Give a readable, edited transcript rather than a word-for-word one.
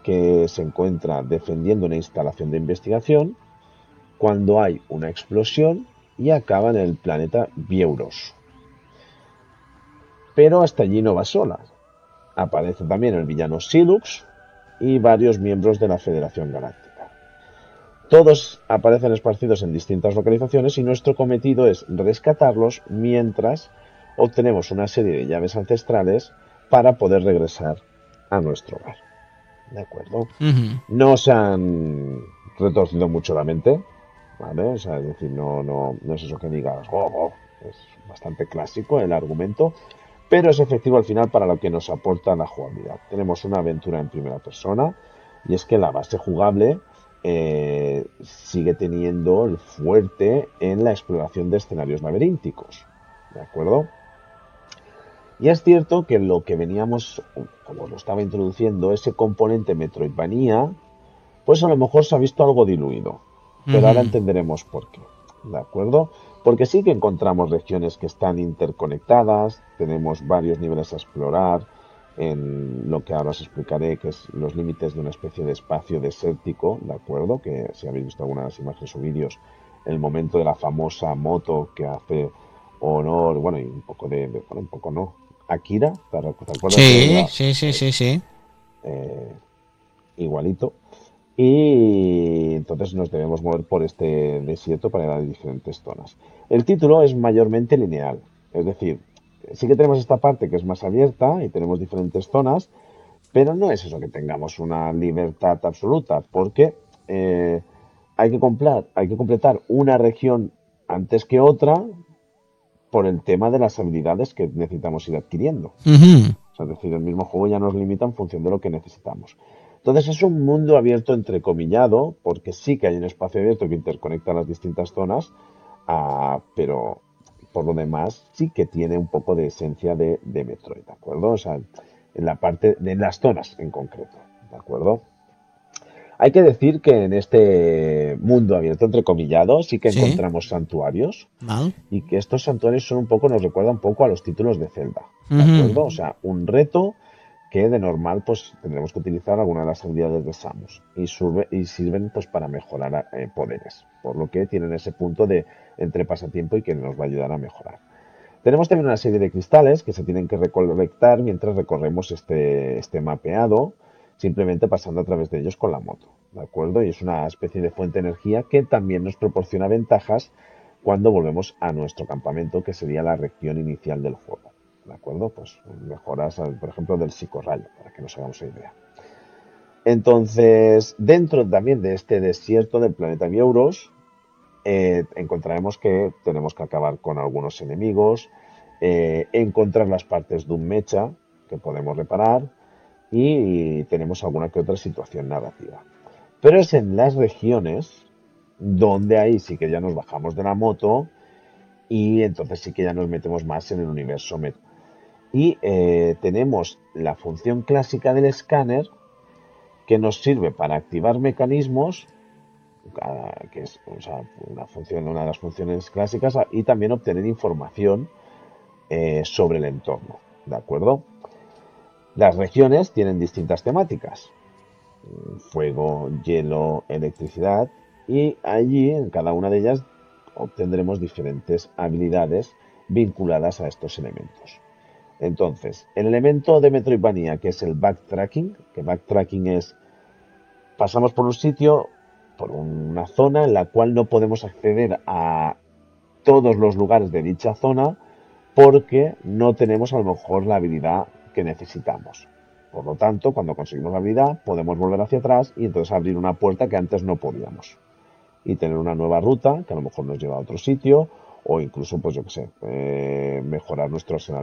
que se encuentra defendiendo una instalación de investigación cuando hay una explosión y acaba en el planeta Bieuros. Pero hasta allí no va sola. Aparece también el villano Silux y varios miembros de la Federación Galáctica. Todos aparecen esparcidos en distintas localizaciones y nuestro cometido es rescatarlos mientras obtenemos una serie de llaves ancestrales para poder regresar a nuestro hogar. ¿De acuerdo? Ujú. No se han retorcido mucho la mente, ¿vale? O sea, es decir, no es eso que digas, es bastante clásico el argumento, pero es efectivo al final para lo que nos aporta la jugabilidad. Tenemos una aventura en primera persona y es que la base jugable sigue teniendo el fuerte en la exploración de escenarios laberínticos, ¿de acuerdo? Y es cierto que lo que veníamos, como lo estaba introduciendo, ese componente Metroidvania, pues a lo mejor se ha visto algo diluido, pero ahora Ujú. entenderemos por qué, ¿de acuerdo? Porque sí que encontramos regiones que están interconectadas, tenemos varios niveles a explorar, en lo que ahora os explicaré, que es los límites de una especie de espacio desértico, ¿de acuerdo? Que si habéis visto algunas imágenes o vídeos, el momento de la famosa moto que hace honor, bueno, y un poco bueno, un poco no, Akira, ¿te acuerdas de Sí, la, sí, sí, sí, sí. eh, igualito? Y entonces nos debemos mover por este desierto para ir a diferentes zonas. El título es mayormente lineal, es decir, sí que tenemos esta parte que es más abierta y tenemos diferentes zonas, pero no es eso que tengamos una libertad absoluta, porque hay que completar una región antes que otra por el tema de las habilidades que necesitamos ir adquiriendo. Ujú. O sea, es decir, el mismo juego ya nos limita en función de lo que necesitamos. Entonces es un mundo abierto entrecomillado, porque sí que hay un espacio abierto que interconecta las distintas zonas, pero por lo demás sí que tiene un poco de esencia de Metroid, ¿de acuerdo? O sea, en la parte de las zonas en concreto, ¿de acuerdo? Hay que decir que en este mundo abierto entrecomillado sí que Sí, encontramos santuarios mal. y que estos santuarios son un poco, nos recuerda un poco a los títulos de Zelda, ¿de Ujú. acuerdo? O sea, un reto que de normal pues tendremos que utilizar alguna de las habilidades de Samus y sirven pues para mejorar poderes, por lo que tienen ese punto de entre pasatiempo y que nos va a ayudar a mejorar. Tenemos también una serie de cristales que se tienen que recolectar mientras recorremos este mapeado, simplemente pasando a través de ellos con la moto, ¿de acuerdo? Y es una especie de fuente de energía que también nos proporciona ventajas cuando volvemos a nuestro campamento, que sería la región inicial del juego, ¿de acuerdo? Pues mejoras, por ejemplo, del psicorrayo, para que nos hagamos una idea. Entonces, dentro también de este desierto del planeta Biauros, encontraremos que tenemos que acabar con algunos enemigos, encontrar las partes de un mecha que podemos reparar y tenemos alguna que otra situación narrativa. Pero es en las regiones donde ahí sí que ya nos bajamos de la moto y entonces sí que ya nos metemos más en el universo meta. Y tenemos la función clásica del escáner que nos sirve para activar mecanismos, que es, o sea, una de las funciones clásicas, y también obtener información sobre el entorno. ¿De acuerdo? Las regiones tienen distintas temáticas: fuego, hielo, electricidad, y allí en cada una de ellas obtendremos diferentes habilidades vinculadas a estos elementos. Entonces, el elemento de Metroidvania, que es el backtracking, que backtracking es pasamos por un sitio, por una zona en la cual no podemos acceder a todos los lugares de dicha zona porque no tenemos a lo mejor la habilidad que necesitamos. Por lo tanto, cuando conseguimos la habilidad, podemos volver hacia atrás y entonces abrir una puerta que antes no podíamos. Y tener una nueva ruta que a lo mejor nos lleva a otro sitio o incluso, pues yo qué sé, mejorar nuestro arsenal